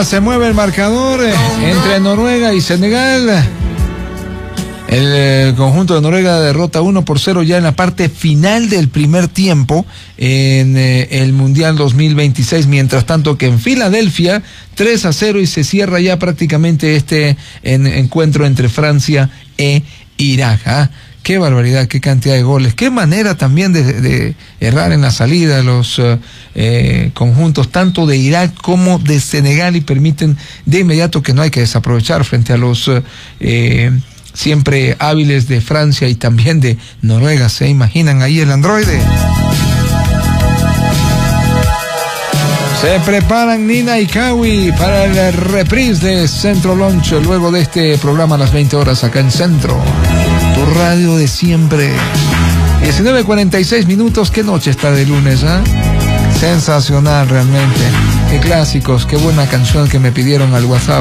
Ya se mueve el marcador entre Noruega y Senegal. El conjunto de Noruega derrota 1-0 ya en la parte final del primer tiempo en el Mundial 2026, mientras tanto que en Filadelfia 3-0 y se cierra ya prácticamente este encuentro entre Francia e Irak. Qué barbaridad, qué cantidad de goles, qué manera también de errar en la salida de los conjuntos tanto de Irak como de Senegal, y permiten de inmediato que no hay que desaprovechar frente a los siempre hábiles de Francia y también de Noruega. ¿Se imaginan ahí el androide? Se preparan Nina y Kawi para el reprise de Centro Launch luego de este programa a las 20 horas acá en Centro, tu radio de siempre. 19:46 minutos. Qué noche está de lunes, sensacional realmente. Qué clásicos, qué buena canción que me pidieron al WhatsApp.